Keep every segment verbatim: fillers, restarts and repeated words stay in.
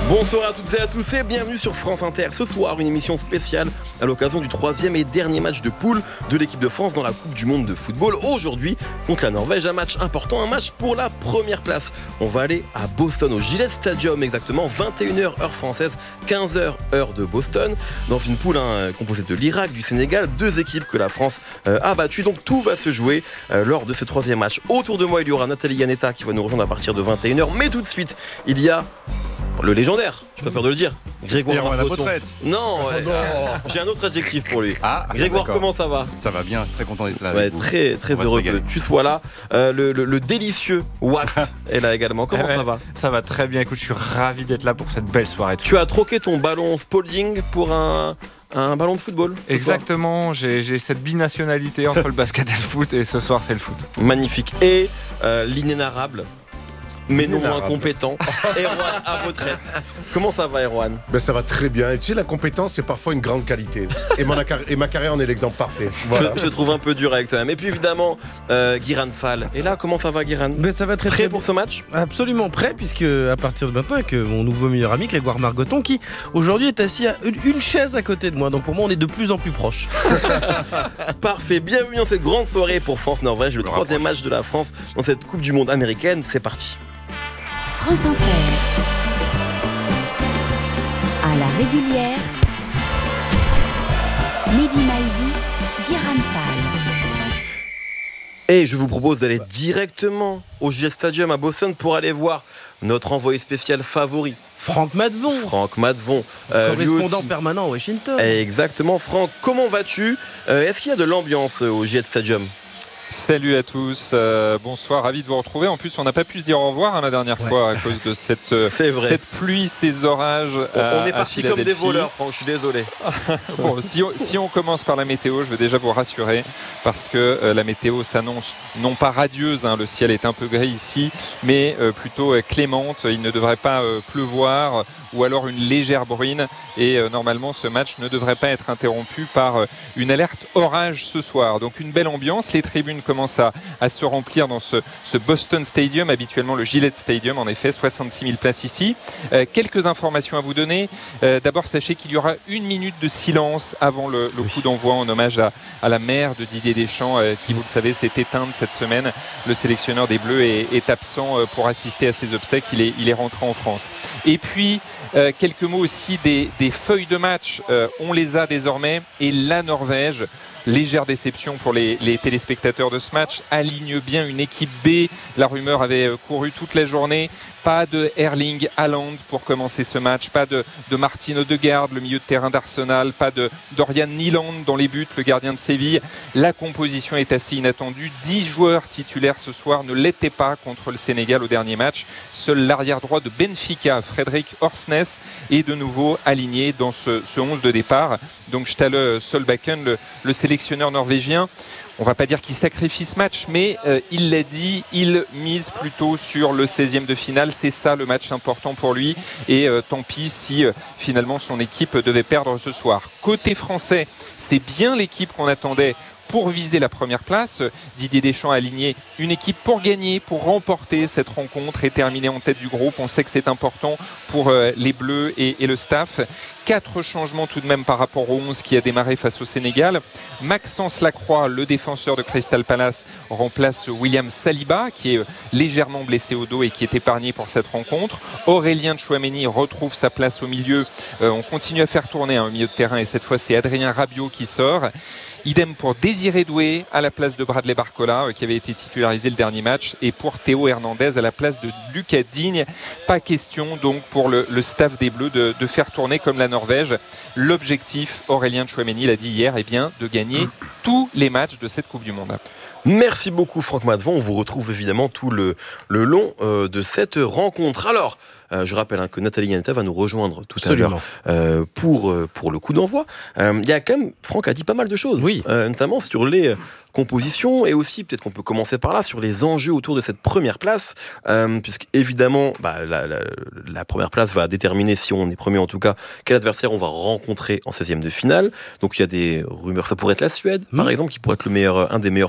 Bonsoir à toutes et à tous et bienvenue sur France Inter. Ce soir, une émission spéciale à l'occasion du troisième et dernier match de poule de l'équipe de France dans la Coupe du Monde de football. Aujourd'hui, contre la Norvège, un match important, un match pour la première place. On va aller à Boston, au Gillette Stadium exactement, vingt et une heures heure française, quinze heures heure de Boston, dans une poule hein, composée de l'Irak, du Sénégal, deux équipes que la France euh, a battues. Donc tout va se jouer euh, lors de ce troisième match. Autour de moi, il y aura Nathalie Yanetta qui va nous rejoindre à partir de vingt et une heures. Mais tout de suite, il y a le légendaire, j'ai pas peur de le dire, Grégoire Margoton. Non, oh ouais, non. J'ai un autre adjectif pour lui. Ah, Grégoire, d'accord. comment ça va? Ça va bien, très content d'être là. Ouais, avec vous. très très heureux que tu sois là. Euh, le, le, le délicieux Wax est là également. Comment ouais, ça va? Ça va très bien. Écoute, je suis ravi d'être là pour cette belle soirée. Tu as troqué ton ballon Spalding pour un, un ballon de football. Exactement. J'ai, j'ai cette binationalité entre le basket et le foot, et ce soir c'est le foot. Magnifique. Et euh, l'inénarrable, mais non moins Inénarrable. compétent, Erwan à retraite. Comment ça va, Erwan? Ben ça va très bien. Et tu sais, la compétence, c'est parfois une grande qualité. Et, mon, et ma carrière en est l'exemple parfait. Voilà. Je te trouve un peu dur avec toi-même. Et puis évidemment, euh, Guiran Fall. Et là, comment ça va, Guiran? Ben ça va très Prêt très pour bien. ce match? Absolument prêt, puisque à partir de maintenant, avec mon nouveau meilleur ami, Grégoire Margoton, qui aujourd'hui est assis à une, une chaise à côté de moi. Donc pour moi, on est de plus en plus proches. Parfait, bienvenue dans cette grande soirée pour France-Norvège, le troisième match de la France dans cette Coupe du Monde américaine. C'est parti. France Inter. À la régulière, Mehdi Maizi, Guiran Fall. Et je vous propose d'aller directement au Gillette Stadium à Boston pour aller voir notre envoyé spécial favori, Franck Matvon, Franck Matvon. Euh, lui correspondant aussi. permanent à Washington. Exactement, Franck, comment vas-tu? Euh, Est-ce qu'il y a de l'ambiance euh, au Gillette Stadium? Salut à tous, euh, bonsoir, ravi de vous retrouver. En plus, on n'a pas pu se dire au revoir hein, la dernière Ouais. fois à cause de cette, euh, C'est vrai. cette pluie, ces orages. On, à- on est à parti comme des Philadelphie. voleurs, Franck, je suis désolé. Bon, si, on, si on commence par la météo, je veux déjà vous rassurer parce que euh, la météo s'annonce non pas radieuse, hein, le ciel est un peu gris ici, mais euh, plutôt euh, clémente. Il ne devrait pas euh, pleuvoir euh, ou alors une légère bruine. Et euh, normalement, ce match ne devrait pas être interrompu par euh, une alerte orage ce soir. Donc une belle ambiance. Les tribunes commencent à, à se remplir dans ce, ce Boston Stadium, habituellement le Gillette Stadium. En effet, soixante-six mille places ici. Euh, quelques informations à vous donner. Euh, d'abord, sachez qu'il y aura une minute de silence avant le, le coup d'envoi en hommage à, à la mère de Didier Deschamps euh, qui, vous le savez, s'est éteinte cette semaine. Le sélectionneur des Bleus est, est absent euh, pour assister à ses obsèques. Il est, il est rentré en France. Et puis, euh, quelques mots aussi des, des feuilles de match. Euh, on les a désormais. Et la Norvège, légère déception pour les, les téléspectateurs de ce match, aligne bien une équipe B. La rumeur avait couru toute la journée. Pas de Erling Haaland pour commencer ce match, pas de, de Martin Odegaard, le milieu de terrain d'Arsenal, pas de Dorian Niland dans les buts, le gardien de Séville. La composition est assez inattendue. dix joueurs titulaires ce soir ne l'étaient pas contre le Sénégal au dernier match. Seul l'arrière droit de Benfica, Fredrik Orsnes, est de nouveau aligné dans ce, ce onze de départ. Donc Ståle Solbakken, le, le sélectionneur norvégien, on ne va pas dire qu'il sacrifie ce match, mais euh, il l'a dit, il mise plutôt sur le seizième de finale. C'est ça le match important pour lui. Et euh, tant pis si euh, finalement son équipe devait perdre ce soir. Côté français, c'est bien l'équipe qu'on attendait pour viser la première place. Didier Deschamps a aligné une équipe pour gagner, pour remporter cette rencontre et terminer en tête du groupe. On sait que c'est important pour euh, les Bleus et, et le staff. Quatre changements tout de même par rapport au onze qui a démarré face au Sénégal. Maxence Lacroix, le défenseur de Crystal Palace, remplace William Saliba qui est légèrement blessé au dos et qui est épargné pour cette rencontre. Aurélien Tchouaméni retrouve sa place au milieu. Euh, on continue à faire tourner un hein, milieu de terrain et cette fois c'est Adrien Rabiot qui sort. Idem pour Désiré Doué à la place de Bradley Barcola euh, qui avait été titularisé le dernier match et pour Théo Hernandez à la place de Lucas Digne. Pas question donc pour le, le staff des Bleus de, de faire tourner comme la Norvège. L'objectif, Aurélien Tchouaméni l'a dit hier, est bien de gagner tous les matchs de cette Coupe du Monde. Merci beaucoup Franck Matvon, on vous retrouve évidemment tout le, le long euh, de cette rencontre. Alors, euh, je rappelle hein, que Nathalie Yanetta va nous rejoindre tout Absolument. à l'heure euh, pour, euh, pour le coup d'envoi. Euh, Il y a quand même, Franck a dit pas mal de choses, Oui. euh, notamment sur les euh, compositions et aussi, peut-être qu'on peut commencer par là, sur les enjeux autour de cette première place, euh, puisque évidemment, bah, la, la, la première place va déterminer, si on est premier en tout cas, quel adversaire on va rencontrer en seizième de finale. Donc il y a des rumeurs, ça pourrait être la Suède, Mmh. par exemple, qui pourrait être le meilleur, un des meilleurs troisièmes.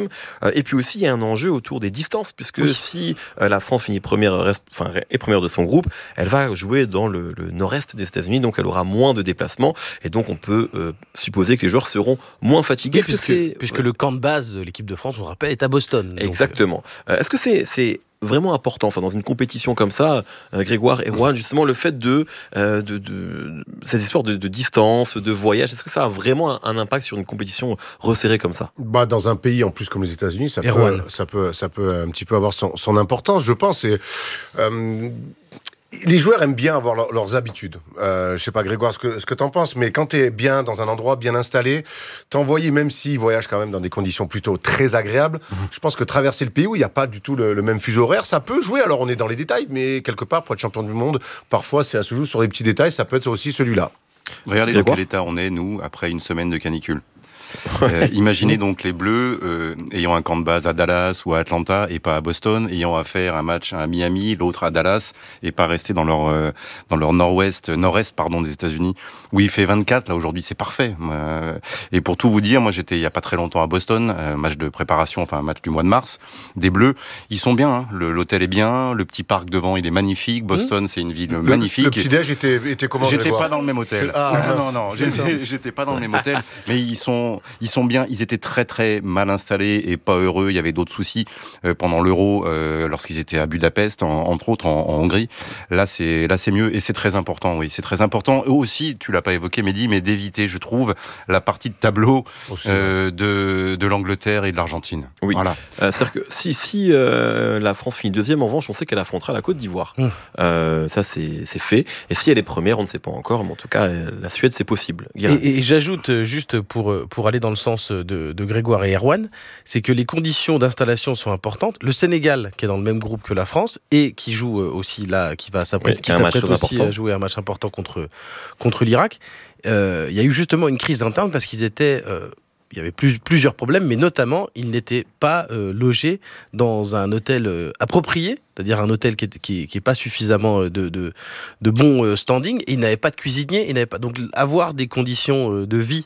Euh, et puis aussi, il y a un enjeu autour des distances, puisque Oui. si euh, la France finit première, reste, enfin, est première de son groupe, elle va jouer dans le, le nord-est des États-Unis, donc elle aura moins de déplacements, et donc on peut euh, supposer que les joueurs seront moins fatigués. Est-ce que puisque, c'est- puisque ouais. le camp de base de l'équipe de France, on le rappelle, est à Boston. Donc, Exactement. Euh, Est-ce que c'est c'est vraiment important ça dans une compétition comme ça, euh, Grégoire et Juan, justement le fait de, euh, de, de ces histoires de, de distance, de voyage, est-ce que ça a vraiment un, un impact sur une compétition resserrée comme ça? Bah, dans un pays en plus comme les États-Unis, ça, Erwan. peut, ça, peut, ça peut un petit peu avoir son, son importance, je pense. Et, euh, les joueurs aiment bien avoir leur- leurs habitudes. Euh, je sais pas, Grégoire, ce que, ce que t'en penses, mais quand t'es bien dans un endroit bien installé, t'envoyer, même s'ils voyagent quand même dans des conditions plutôt très agréables, je pense que traverser le pays où il n'y a pas du tout le, le même fuseau horaire, ça peut jouer. Alors on est dans les détails, mais quelque part, pour être champion du monde, parfois ça se joue sur les petits détails, ça peut être aussi celui-là. Regardez dans Grégoire quel état on est, nous, après une semaine de canicule. Euh, imaginez donc les Bleus euh, ayant un camp de base à Dallas ou à Atlanta et pas à Boston, ayant à faire un match à Miami, l'autre à Dallas, et pas rester dans leur euh, dans leur nord-ouest, nord-est pardon des États-Unis où il fait vingt-quatre. Là aujourd'hui c'est parfait. Euh, et pour tout vous dire, moi j'étais il y a pas très longtemps à Boston, euh, match de préparation, enfin un match du mois de mars. Des Bleus, ils sont bien. Hein. Le, l'hôtel est bien, le petit parc devant il est magnifique. Boston c'est une ville Le- magnifique. Le, petit-déj était, était comment, J'étais Grégoire pas dans le même hôtel. C'est- ah, mince. non, non, j'étais, j'étais pas dans le même hôtel. Mais ils sont, ils sont bien. Ils étaient très, très mal installés et pas heureux. Il y avait d'autres soucis euh, pendant l'Euro, euh, lorsqu'ils étaient à Budapest, en, entre autres en, en Hongrie. Là, c'est, là, c'est mieux et c'est très important. Oui, c'est très important. Eux aussi, tu l'as pas évoqué, Mehdi, mais d'éviter, je trouve, la partie de tableau Aussi, euh, de, de l'Angleterre et de l'Argentine. Oui. Voilà. Euh, C'est-à-dire que si, si euh, la France finit deuxième, en revanche, on sait qu'elle affrontera la Côte d'Ivoire. Mmh. Euh, ça, c'est c'est fait. Et si elle est première, on ne sait pas encore, mais en tout cas, euh, la Suède, c'est possible. Guérin. Et, et j'ajoute, euh, juste pour, euh, pour aller dans le sens de, de Grégoire et Erwan, c'est que les conditions d'installation sont importantes. Le Sénégal, qui est dans le même groupe que la France, et qui joue euh, aussi là, qui va s'apprêter, Oui, qui qui a un match s'apprête très aussi important. à jouer un match important contre, contre l'Irak, euh, il y a eu justement une crise interne parce qu'ils étaient... euh, il y avait plus, plusieurs problèmes, mais notamment, ils n'étaient pas euh, logés dans un hôtel euh, approprié, c'est-à-dire un hôtel qui n'est qui, qui est pas suffisamment euh, de, de, de bon euh, standing, et ils n'avaient pas de cuisinier, ils n'avaient pas... donc avoir des conditions euh, de vie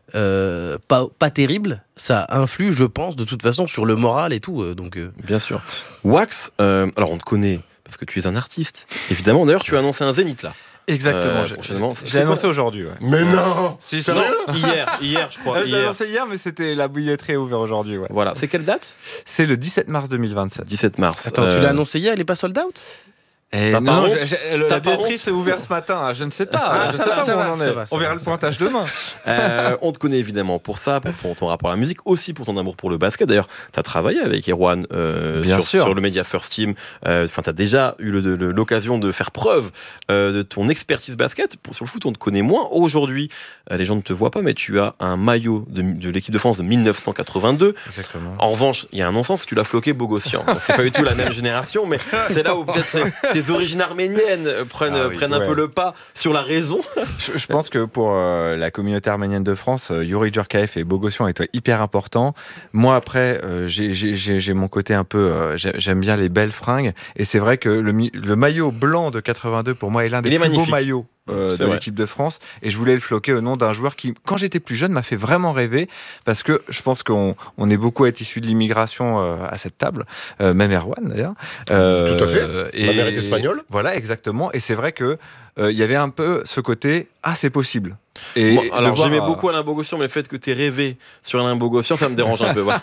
euh, pas, pas terribles, ça influe, je pense, de toute façon, sur le moral et tout. euh, donc, euh, Bien sûr. Wax, euh, alors on te connaît parce que tu es un artiste, évidemment. D'ailleurs, tu as annoncé un Zénith là. Exactement. Euh, j'ai- prochainement. J'ai C'est annoncé quoi aujourd'hui. Ouais. Mais non Si, Sérieux Hier, hier, je crois. Euh, J'ai Hier. annoncé hier, mais c'était la billetterie est ouverte aujourd'hui. Ouais. Voilà. C'est quelle date? C'est le dix-sept mars deux mille vingt-sept. dix-sept mars. Attends, tu Euh, l'as annoncé hier, il n'est pas sold out? Et T'as non, pas honte j'ai- j'ai- le- T'as la pas billetterie honte s'est ouverte ce matin. hein, Je ne sais pas. Ah, je ça sais va, pas ça où va, on en ça est. va, ça On verra va. le pointage demain. Euh, on te connaît évidemment pour ça, pour ton, ton rapport à la musique, aussi pour ton amour pour le basket. D'ailleurs, tu as travaillé avec Erwan euh, Bien sur, sûr. sur le Media First Team. Enfin, tu as déjà eu le- le- l'occasion de faire preuve euh, de ton expertise basket. Pour, sur le foot, on te connaît moins. Aujourd'hui, euh, les gens ne te voient pas, mais tu as un maillot de, de l'équipe de France de mille neuf cent quatre-vingt-deux. Exactement. En revanche, il y a un non-sens, tu l'as floqué Bogossian. Donc, c'est pas du tout la même génération, mais c'est là où peut-être tes origines arméniennes euh, prennent, Ah oui, prennent un ouais. peu le pas sur la raison. Je, je pense que pour euh, la communauté arménienne de France, euh, Yuri Djorkaeff et Bogossian étaient hyper importants. Moi, après, euh, j'ai- j'ai j'ai- j'ai mon côté un peu... euh, j'ai- J'aime bien les belles fringues. Et c'est vrai que le, mi- le maillot blanc de quatre-vingt-deux, pour moi, est l'un des Il est plus beaux magnifique. maillots euh, C'est de vrai. l'équipe de France. Et je voulais le floquer au nom d'un joueur qui, quand j'étais plus jeune, m'a fait vraiment rêver. Parce que je pense qu'on on est beaucoup à être issus de l'immigration euh, à cette table. Euh, même Erwan, d'ailleurs. Euh, Tout à fait. et- Ma mère est espagnole. Voilà, exactement. Et c'est vrai que euh, il y avait un peu ce côté « Ah, c'est possible ». Et Moi, de alors voir, j'aimais euh, beaucoup Alain Bogossian, mais le fait que tu aies rêvé sur Alain Bogossian, ça me dérange un peu. Voilà.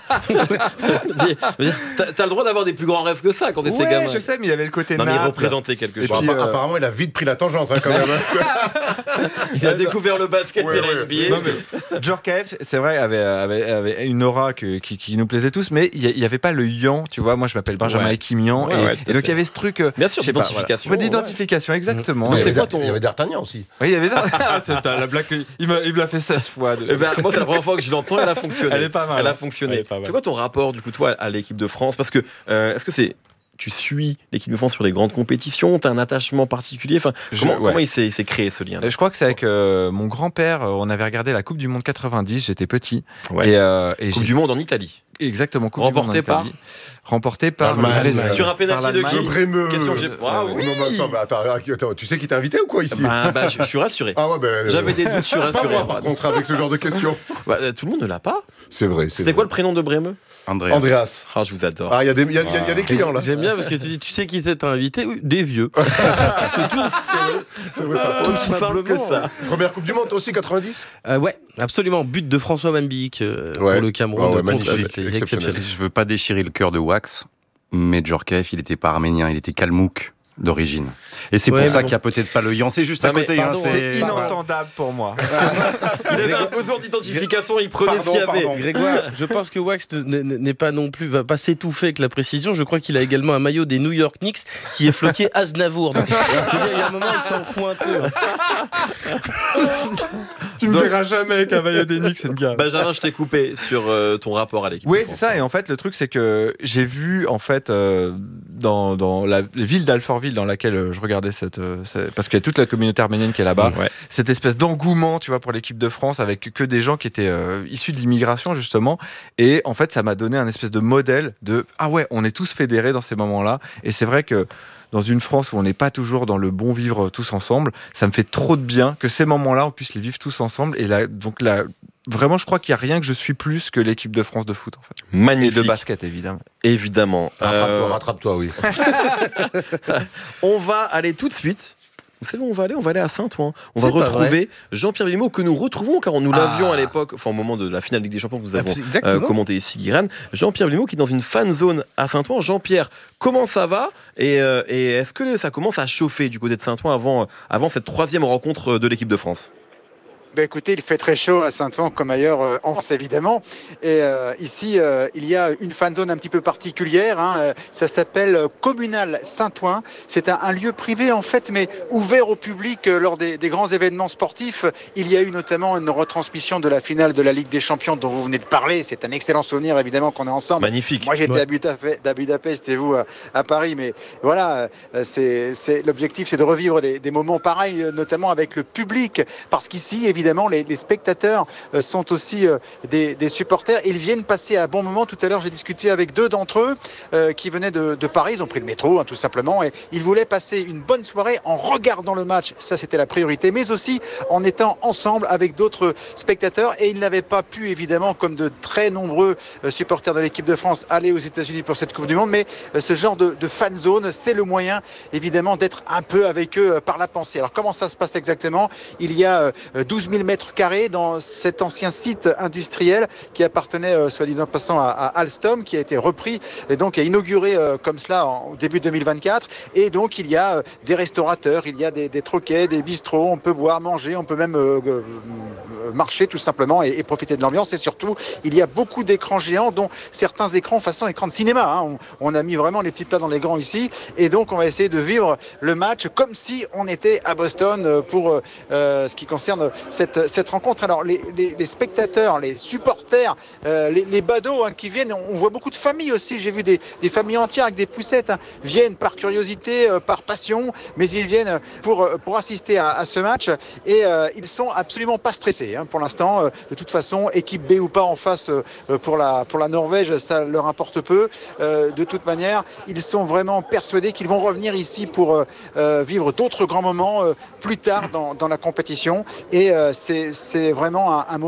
Dis- T'as t'as le droit d'avoir des plus grands rêves que ça quand t'étais Ouais, gamin. je sais, mais il y avait le côté Non, mais il Naples. représentait quelque Et chose. Bon, puis, appa- euh, Apparemment, il a vite pris la tangente hein, quand même. Il a découvert le basket Ouais, et la ouais. N B A. Non, mais Djorkaeff, c'est vrai, avait, avait, avait une aura que- qui, qui nous plaisait tous, mais il n'y avait pas le yan, tu vois. Moi, je m'appelle Benjamin Ouais. Ekimian, Ouais, et, ouais, tout à et donc fait. il y avait ce truc. euh, Bien sûr, je sais pas, d'identification. voilà. Ouais, d'identification, exactement. Donc Et- c'est Il y avait quoi Dar- ton- Il y avait D'Artagnan aussi. Oui, il y avait Ah, c'est- t'as la blague, il m'a- il me l'a fait seize fois. de- Eh ben, moi, c'est la première fois que je l'entends, elle a fonctionné. Elle est pas mal. Elle a fonctionné. Elle est pas mal. C'est quoi ton rapport, du coup, toi, à l'équipe de France? Parce que, euh, est-ce que c'est. Tu suis l'équipe de France sur les grandes compétitions? T'as un attachement particulier? Enfin, Je- comment, ouais. comment il s'est il s'est créé ce lien? Je crois que c'est avec euh, mon grand-père, euh, on avait regardé la Coupe du Monde quatre-vingt-dix, j'étais petit. Ouais. Et, euh, et Coupe j'ai- du Monde en Italie. exactement. Coupe Remporté du monde en Italie. Remporté par L'Allemagne. le Brésil. Sur un pénalty de qui Le Brémeux. Question que j'ai- Ah oui. Non, mais attends, mais attends, attends, tu sais qui t'a invité ou quoi ici? Bah, bah, je, je suis rassuré. Ah ouais, ben. J'avais des doutes, je suis Pas rassuré. moi, par contre, avec ce genre de questions. Bah, euh, tout le monde ne l'a pas. C'est vrai, c'est C'est vrai. quoi le prénom de Brémeux? Andreas. Andreas. Ah, je vous adore. Ah, il y, a des- il y, a- il y a- il y a des clients là. J'aime bien parce que tu dis, tu sais qui t'es invité? Oui, des vieux. C'est vrai ça. Aussi simple que ça. Première Coupe du Monde, toi aussi, quatre-vingt-dix? Euh, ouais, absolument. But de François Mambic euh, Ouais. pour le Cameroun. Ouais, ouais, contre- magnifique, c'était exceptionnel. Je veux pas déchirer le cœur de Wax, mais Djorkaeff, il était pas arménien, il était kalmouk d'origine. Et c'est Ouais, pour ça mais qu'il y a peut-être pas le Yan, c'est juste Non, à mais côté. hein, pardon, c'est C'est inentendable pour moi. Il avait un besoin d'identification, il prenait ce qu'il y avait. Grégoire, je pense que Wax n- n- n'est pas non plus, va pas s'étouffer avec la précision. Je crois qu'il a également un maillot des New York Knicks qui est floqué Aznavour. Donc, je veux dire, il y a un moment, il s'en fout un peu. hein. Tu me verras jamais avec un maillot des Knicks, gars. Benjamin, je t'ai coupé sur euh, ton rapport à l'équipe. Oui, de c'est France. ça. Et en fait, le truc, c'est que j'ai vu, en fait, euh, dans, dans la, la ville d'Alfortville dans laquelle euh, je regardais cette, euh, cette- parce qu'il y a toute la communauté arménienne qui est là-bas, Ouais. cette espèce d'engouement, tu vois, pour l'équipe de France, avec que des gens qui étaient euh, issus de l'immigration, justement. Et en fait, ça m'a donné un espèce de modèle de ah ouais, on est tous fédérés dans ces moments-là. Et c'est vrai que dans une France où on n'est pas toujours dans le bon vivre tous ensemble, ça me fait trop de bien que ces moments-là, on puisse les vivre tous ensemble. Et là, donc là, vraiment, je crois qu'il n'y a rien que je suis plus que l'équipe de France de foot, en fait. Et Magnifique. de basket, évidemment. Évidemment. Rattrape-toi, Euh, rattrape-toi, oui. on va aller tout de suite. Vous savez où on va aller? On va aller à Saint-Ouen. On va C'est pas retrouver Jean-Pierre Villemot que nous retrouvons car nous l'avions Ah. à l'époque, enfin au moment de la finale Ligue des Champions que nous avons Exactement. euh, commenté ici, Guiran. Jean-Pierre Villemot qui est dans une fan zone à Saint-Ouen. Jean-Pierre, comment ça va? Et, euh, et est-ce que ça commence à chauffer du côté de Saint-Ouen avant, avant cette troisième rencontre de l'équipe de France? Ben écoutez, il fait très chaud à Saint-Ouen comme ailleurs euh, en France évidemment. Et euh, ici, euh, il y a une fan zone un petit peu particulière. Hein, euh, ça s'appelle euh, Communal Saint-Ouen. C'est un, un lieu privé en fait, mais ouvert au public euh, lors des, des grands événements sportifs. Il y a eu notamment une retransmission de la finale de la Ligue des Champions dont vous venez de parler. C'est un excellent souvenir évidemment qu'on est ensemble. Magnifique. Moi j'étais Ouais. à Budapest, à Budapest et vous à, à Paris, mais voilà, euh, c'est, c'est, l'objectif c'est de revivre des, des moments pareils, euh, notamment avec le public, parce qu'ici évidemment les, les spectateurs euh, sont aussi euh, des, des supporters. Ils viennent passer un bon moment. Tout à l'heure j'ai discuté avec deux d'entre eux euh, qui venaient de, de Paris, ils ont pris le métro hein, tout simplement, et ils voulaient passer une bonne soirée en regardant le match, ça c'était la priorité, mais aussi en étant ensemble avec d'autres spectateurs, et ils n'avaient pas pu évidemment, comme de très nombreux euh, supporters de l'équipe de France, aller aux États-Unis pour cette Coupe du Monde, mais euh, ce genre de, de fan zone, c'est le moyen évidemment d'être un peu avec eux euh, par la pensée. Alors comment ça se passe exactement? Il y a euh, douze mille mètres carrés dans cet ancien site industriel qui appartenait, euh, soit dit en passant, à, à Alstom, qui a été repris et donc est inauguré euh, comme cela en, au début deux mille vingt-quatre. Et donc il y a euh, des restaurateurs, il y a des, des troquets, des bistrots, on peut boire, manger, on peut même euh, euh, marcher tout simplement et, et profiter de l'ambiance. Et surtout, il y a beaucoup d'écrans géants, dont certains écrans façon écran de cinéma. Hein. On, on a mis vraiment les petits plats dans les grands ici. Et donc on va essayer de vivre le match comme si on était à Boston pour euh, ce qui concerne cette, cette rencontre. Alors les, les, les spectateurs, les supporters, euh, les, les badauds hein, qui viennent, on voit beaucoup de familles aussi. J'ai vu des, des familles entières avec des poussettes, hein, viennent par curiosité, euh, par passion, mais ils viennent pour, pour assister à, à ce match. Et euh, ils sont absolument pas stressés hein, pour l'instant. Euh, de toute façon, équipe B ou pas en face euh, pour, la, pour la Norvège, ça leur importe peu. Euh, de toute manière, ils sont vraiment persuadés qu'ils vont revenir ici pour euh, vivre d'autres grands moments euh, plus tard dans, dans la compétition. Et euh, c'est, c'est vraiment un, un moment